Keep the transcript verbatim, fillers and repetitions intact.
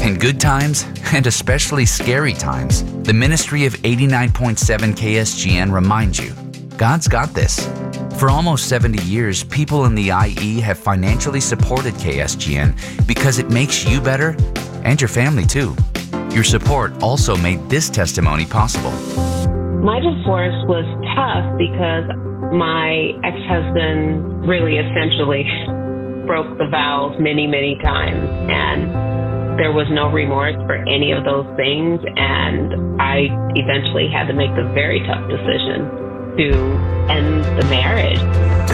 In good times, and especially scary times, the ministry of eighty-nine point seven K S G N reminds you, God's got this. For almost seventy years, people in the I E have financially supported K S G N because it makes you better and your family too. Your support also made this testimony possible. My divorce was tough because my ex-husband really essentially broke the vows many, many times, and there was no remorse for any of those things, and I eventually had to make the very tough decision to end the marriage.